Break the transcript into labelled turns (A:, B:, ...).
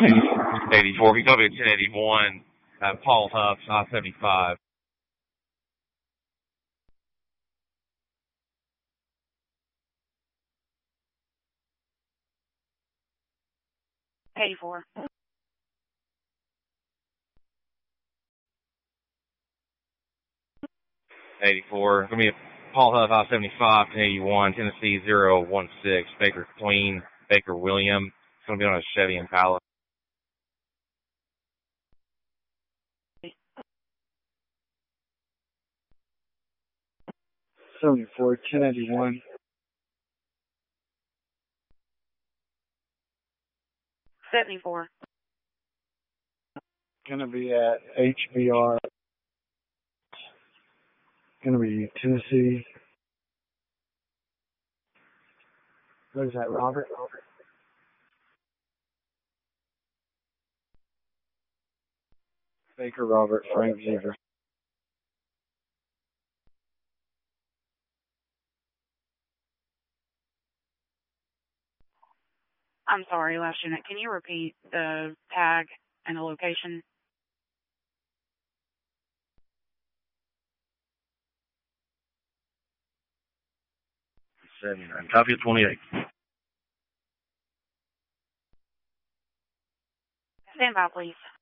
A: 84. If you copy at 1081, Paul Huff, I-75.
B: '84.
A: 84. Gonna be Paul Huff, I-75, 1081, Tennessee 016, Baker Queen, Baker William. It's gonna be on a Chevy Impala.
C: '74, 1081.
B: '74.
C: Gonna be at HBR. Gonna be Tennessee. What is that, Robert? Baker Robert, Frank Zebra.
B: I'm sorry, last unit. Can you repeat the tag and the location?
A: 79. Copy at 28.
B: Stand by, please.